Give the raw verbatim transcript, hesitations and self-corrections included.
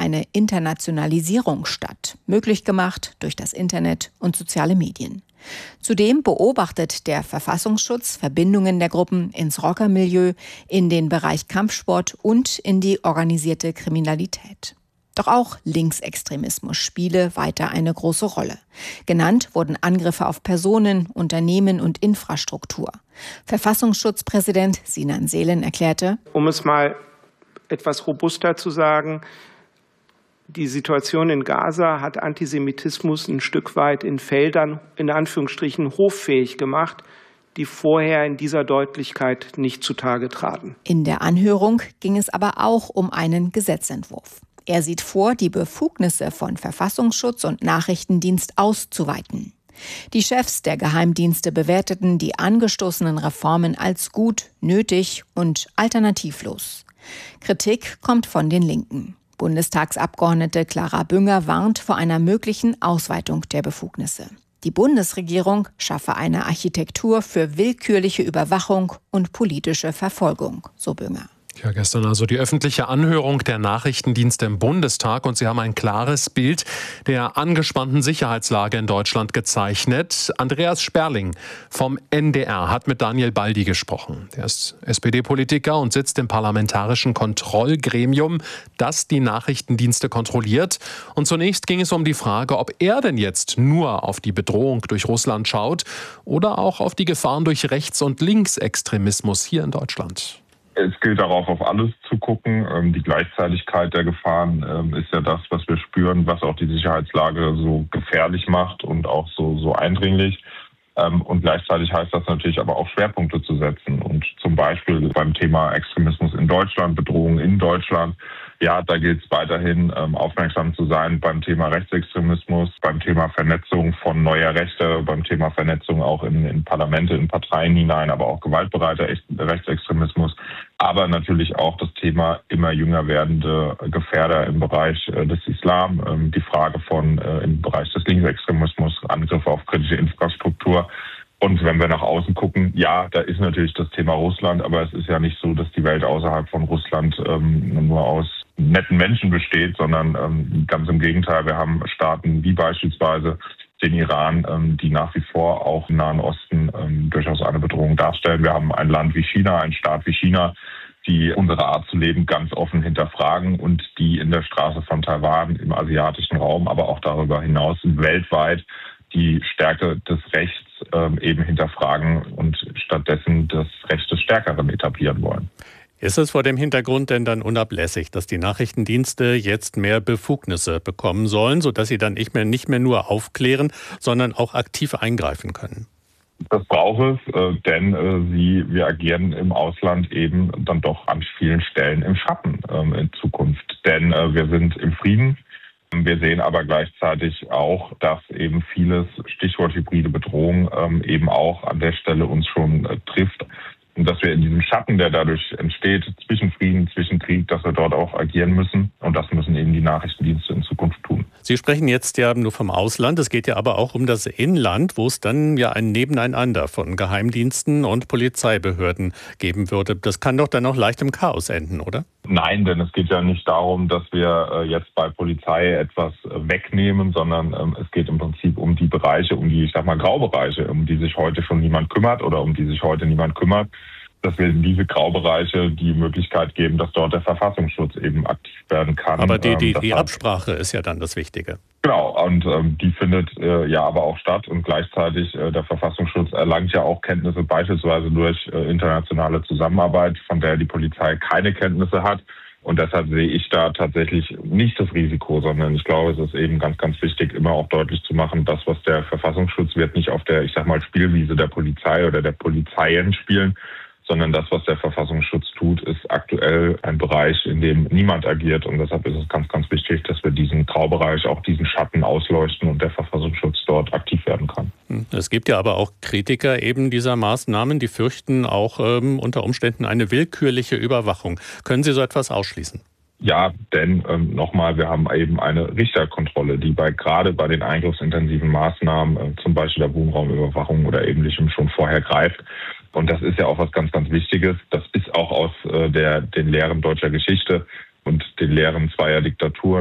eine Internationalisierung statt, möglich gemacht durch das Internet und soziale Medien. Zudem beobachtet der Verfassungsschutz Verbindungen der Gruppen ins Rockermilieu, in den Bereich Kampfsport und in die organisierte Kriminalität. Doch auch Linksextremismus spiele weiter eine große Rolle. Genannt wurden Angriffe auf Personen, Unternehmen und Infrastruktur. Verfassungsschutzpräsident Sinan Selen erklärte: Um es mal etwas robuster zu sagen, die Situation in Gaza hat Antisemitismus ein Stück weit in Feldern, in Anführungsstrichen, hoffähig gemacht, die vorher in dieser Deutlichkeit nicht zutage traten. In der Anhörung ging es aber auch um einen Gesetzentwurf. Er sieht vor, die Befugnisse von Verfassungsschutz und Nachrichtendienst auszuweiten. Die Chefs der Geheimdienste bewerteten die angestoßenen Reformen als gut, nötig und alternativlos. Kritik kommt von den Linken. Bundestagsabgeordnete Clara Bünger warnt vor einer möglichen Ausweitung der Befugnisse. Die Bundesregierung schaffe eine Architektur für willkürliche Überwachung und politische Verfolgung, so Bünger. Ja, gestern also die öffentliche Anhörung der Nachrichtendienste im Bundestag und sie haben ein klares Bild der angespannten Sicherheitslage in Deutschland gezeichnet. Andreas Sperling vom N D R hat mit Daniel Baldi gesprochen. Er ist S P D-Politiker und sitzt im parlamentarischen Kontrollgremium, das die Nachrichtendienste kontrolliert. Und zunächst ging es um die Frage, ob er denn jetzt nur auf die Bedrohung durch Russland schaut oder auch auf die Gefahren durch Rechts- und Linksextremismus hier in Deutschland. Es gilt darauf, auf alles zu gucken. Die Gleichzeitigkeit der Gefahren ist ja das, was wir spüren, was auch die Sicherheitslage so gefährlich macht und auch so, so eindringlich. Und gleichzeitig heißt das natürlich aber auch Schwerpunkte zu setzen. Und zum Beispiel beim Thema Extremismus in Deutschland, Bedrohung in Deutschland, ja, da gilt es weiterhin ähm, aufmerksam zu sein beim Thema Rechtsextremismus, beim Thema Vernetzung von neuer Rechte, beim Thema Vernetzung auch in, in Parlamente, in Parteien hinein, aber auch gewaltbereiter Rechtsextremismus. Aber natürlich auch das Thema immer jünger werdende Gefährder im Bereich äh, des Islam, ähm, die Frage von äh, im Bereich des Linksextremismus, Angriffe auf kritische Infrastruktur. Und wenn wir nach außen gucken, ja, da ist natürlich das Thema Russland, aber es ist ja nicht so, dass die Welt außerhalb von Russland ähm, nur aus netten Menschen besteht, sondern ähm, ganz im Gegenteil. Wir haben Staaten wie beispielsweise den Iran, ähm, die nach wie vor auch im Nahen Osten ähm, durchaus eine Bedrohung darstellen. Wir haben ein Land wie China, einen Staat wie China, die unsere Art zu leben ganz offen hinterfragen und die in der Straße von Taiwan, im asiatischen Raum, aber auch darüber hinaus weltweit die Stärke des Rechts ähm, eben hinterfragen und stattdessen das Recht des Stärkeren etablieren wollen. Ist es vor dem Hintergrund denn dann unablässig, dass die Nachrichtendienste jetzt mehr Befugnisse bekommen sollen, sodass sie dann nicht mehr, nicht mehr nur aufklären, sondern auch aktiv eingreifen können? Das braucht es, äh, denn äh, sie, wir agieren im Ausland eben dann doch an vielen Stellen im Schatten ähm, in Zukunft. Denn äh, wir sind im Frieden. Wir sehen aber gleichzeitig auch, dass eben vieles, Stichwort hybride Bedrohung, ähm, eben auch an der Stelle uns schon äh, trifft. Und dass wir in diesem Schatten, der dadurch entsteht, zwischen Frieden, zwischen Krieg, dass wir dort auch agieren müssen. Und das müssen eben die Nachrichtendienste in Zukunft tun. Sie sprechen jetzt ja nur vom Ausland. Es geht ja aber auch um das Inland, wo es dann ja ein Nebeneinander von Geheimdiensten und Polizeibehörden geben würde. Das kann doch dann auch leicht im Chaos enden, oder? Nein, denn es geht ja nicht darum, dass wir jetzt bei Polizei etwas wegnehmen, sondern es geht im Prinzip um die Bereiche, um die, ich sag mal, Graubereiche, um die sich heute schon niemand kümmert oder um die sich heute niemand kümmert. Dass wir in diese Graubereiche die Möglichkeit geben, dass dort der Verfassungsschutz eben aktiv werden kann. Aber die, die, die heißt, Absprache ist ja dann das Wichtige. Genau, und ähm, die findet äh, ja aber auch statt und gleichzeitig äh, der Verfassungsschutz erlangt ja auch Kenntnisse beispielsweise durch äh, internationale Zusammenarbeit, von der die Polizei keine Kenntnisse hat. Und deshalb sehe ich da tatsächlich nicht das Risiko, sondern ich glaube, es ist eben ganz, ganz wichtig, immer auch deutlich zu machen, das, was der Verfassungsschutz wird, nicht auf der, ich sag mal, Spielwiese der Polizei oder der Polizeien spielen, sondern das, was der Verfassungsschutz tut, ist aktuell ein Bereich, in dem niemand agiert. Und deshalb ist es ganz, ganz wichtig, dass wir diesen Graubereich, auch diesen Schatten ausleuchten und der Verfassungsschutz dort aktiv werden kann. Es gibt ja aber auch Kritiker eben dieser Maßnahmen, die fürchten auch ähm, unter Umständen eine willkürliche Überwachung. Können Sie so etwas ausschließen? Ja, denn ähm, nochmal, wir haben eben eine Richterkontrolle, die bei gerade bei den eingriffsintensiven Maßnahmen, äh, zum Beispiel der Wohnraumüberwachung oder ähnlichem, schon vorher greift. Und das ist ja auch was ganz, ganz Wichtiges. Das ist auch aus äh, der den Lehren deutscher Geschichte und den Lehren zweier Diktaturen